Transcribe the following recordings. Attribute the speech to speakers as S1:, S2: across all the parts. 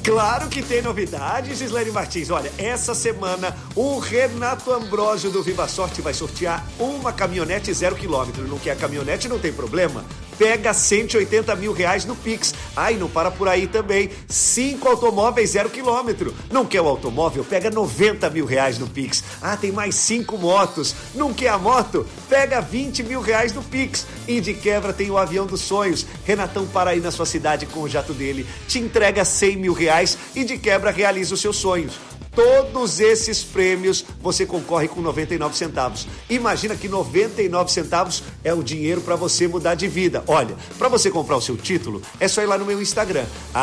S1: Claro que tem novidades, Gislaine Martins. Olha, essa semana o Renato Ambrosio do Viva Sorte vai sortear uma caminhonete 0 km. Não quer caminhonete, não tem problema. Pega 180 mil reais no Pix. E não para por aí também. 5 automóveis 0 km. Não quer o automóvel? Pega 90 mil reais no Pix. Tem mais 5 motos. Não quer a moto? Pega 20 mil reais no Pix. E de quebra tem o avião dos sonhos. Renatão para aí na sua cidade com o jato dele. Te entrega 100 mil reais e de quebra realiza os seus sonhos. Todos esses prêmios você concorre com 99 centavos. Imagina que 99 centavos é o dinheiro para você mudar de vida. Olha, para você comprar o seu título, é só ir lá no meu Instagram,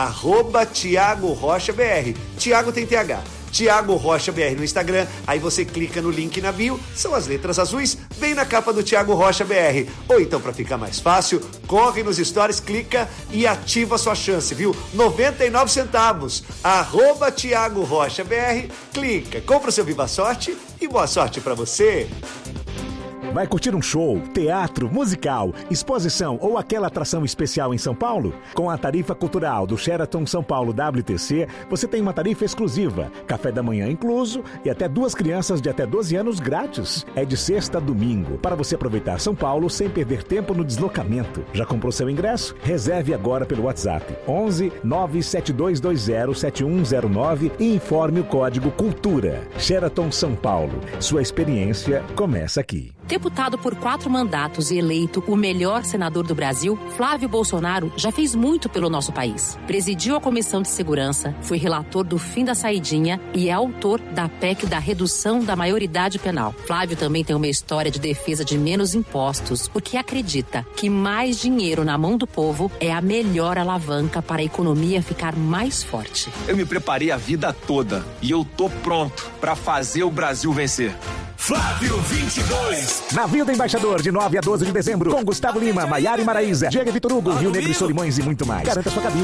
S1: @ThiagoRochaBR. Thiago tem TH. Thiago Rocha BR no Instagram, aí você clica no link na bio, são as letras azuis, bem na capa do Thiago Rocha BR. Ou então, para ficar mais fácil, corre nos stories, clica e ativa a sua chance, viu? 99 centavos, @Thiago Rocha BR, clica, compra o seu Viva Sorte e boa sorte para você.
S2: Vai curtir um show, teatro, musical, exposição ou aquela atração especial em São Paulo? Com a tarifa cultural do Sheraton São Paulo WTC, você tem uma tarifa exclusiva, café da manhã incluso e até 2 crianças de até 12 anos grátis. É de sexta a domingo, para você aproveitar São Paulo sem perder tempo no deslocamento. Já comprou seu ingresso? Reserve agora pelo WhatsApp 11 97220 7109 e informe o código CULTURA. Sheraton São Paulo, sua experiência começa aqui.
S3: Deputado por 4 mandatos e eleito o melhor senador do Brasil, Flávio Bolsonaro já fez muito pelo nosso país. Presidiu a Comissão de Segurança, foi relator do fim da saidinha e é autor da PEC da redução da maioridade penal. Flávio também tem uma história de defesa de menos impostos, porque acredita que mais dinheiro na mão do povo é a melhor alavanca para a economia ficar mais forte.
S4: Eu me preparei a vida toda e eu tô pronto para fazer o Brasil vencer.
S5: Flávio 22.
S2: Na Vila do Embaixador, de 9 a 12 de dezembro, com Gustavo Lima, Maiara e Maraísa, Diego Vitor Hugo, Rio Negro e Solimões e muito mais. Garanta sua cabine.